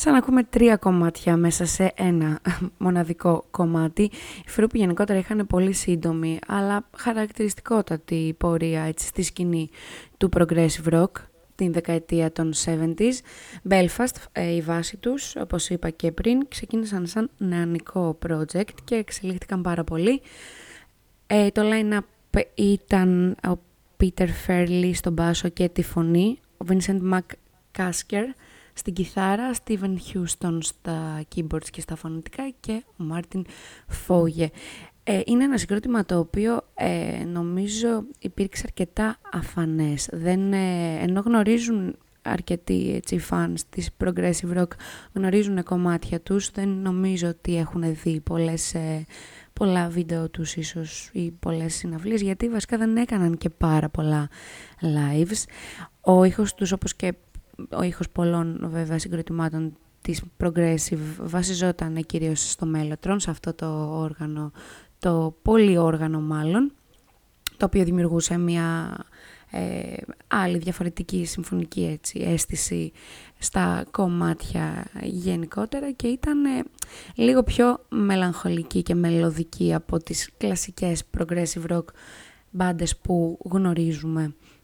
σαν να ακούμε 3 κομμάτια μέσα σε ένα μοναδικό κομμάτι. Οι Φρούπ γενικότερα είχαν πολύ σύντομη αλλά χαρακτηριστικότατη πορεία έτσι, στη σκηνή του progressive rock την δεκαετία των 70s. Belfast, η βάση τους, όπως είπα και πριν, ξεκίνησαν σαν νεανικό project και εξελίχθηκαν πάρα πολύ. Το line-up ήταν ο Peter Fairley στον μπάσο και τη φωνή, ο Vincent McCasker στην κιθάρα, Steven Houston στα keyboards και στα φωνητικά και ο Martin Foye. Είναι ένα συγκρότημα το οποίο νομίζω υπήρξε αρκετά αφανές. Ενώ γνωρίζουν αρκετοί έτσι, fans της progressive rock, γνωρίζουν κομμάτια τους, δεν νομίζω ότι έχουν δει πολλά βίντεο τους ίσως ή πολλές συναυλίες, γιατί βασικά δεν έκαναν και πάρα πολλά lives. Ο ήχος τους, όπως και ο ήχος πολλών βέβαια συγκροτημάτων της progressive, βασιζόταν κυρίως στο Mellotron, σε αυτό το όργανο, το πολυόργανο μάλλον, το οποίο δημιουργούσε μια άλλη διαφορετική συμφωνική έτσι, αίσθηση στα κομμάτια γενικότερα και ήταν λίγο πιο μελαγχολική και μελωδική από τις κλασικές progressive rock μπάντες που γνωρίζουμε.